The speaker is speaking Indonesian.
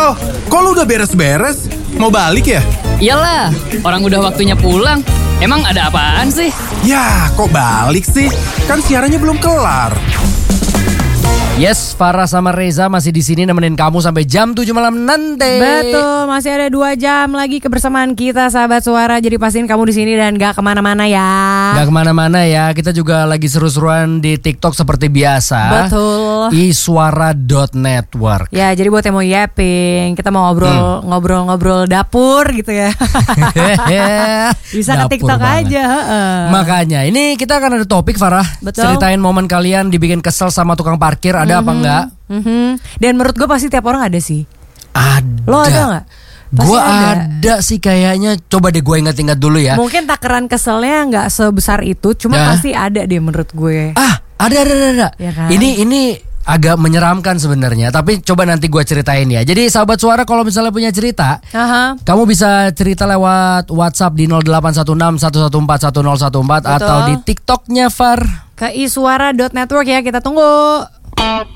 Loh, kok lu udah beres-beres? Mau balik ya? Iyalah, orang udah waktunya pulang. Emang ada apaan sih? Ya, kok balik sih? Kan siarannya belum kelar. Yes, Farah sama Reza masih di sini nemenin kamu sampai jam 7 malam nanti. Betul, masih ada 2 jam lagi kebersamaan kita sahabat suara. Jadi pastiin kamu di sini dan gak kemana-mana ya. Gak kemana-mana ya, kita juga lagi seru-seruan di TikTok seperti biasa. Betul. Iswara.network. Ya, jadi buat yang mau yapping, kita mau ngobrol-ngobrol dapur gitu ya. Bisa ke Dapur TikTok banget. aja. Makanya, ini kita akan ada topik Farah. Betul. Ceritain momen kalian dibikin kesel sama tukang parkir, ada apa enggak? Dan menurut gue pasti tiap orang ada sih. Ada. Lo ada nggak? Pasti Gue ada sih kayaknya. Coba deh gue ingat-ingat dulu ya. Mungkin takaran keselnya nggak sebesar itu, cuma Ya. pasti ada deh menurut gue. Ada. Ya kan? Ini agak menyeramkan sebenarnya, tapi coba nanti gue ceritain ya. Jadi sahabat suara kalau misalnya punya cerita, Aha. kamu bisa cerita lewat WhatsApp di 0816 114 1014 atau di TikToknya Far. Ke iswara.network ya, kita tunggu.